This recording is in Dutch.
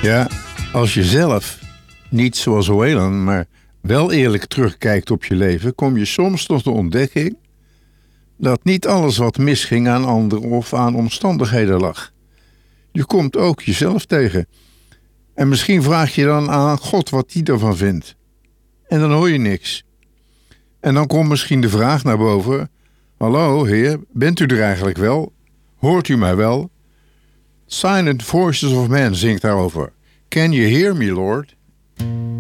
Ja, als je zelf, niet zoals Wayland, maar wel eerlijk terugkijkt op je leven, kom je soms tot de ontdekking dat niet alles wat misging aan anderen of aan omstandigheden lag. Je komt ook jezelf tegen. En misschien vraag je dan aan God wat hij ervan vindt. En dan hoor je niks. En dan komt misschien de vraag naar boven: hallo Heer, bent u er eigenlijk wel? Hoort u mij wel? Silent Voices of Man zingt daarover. Can you hear me, Lord?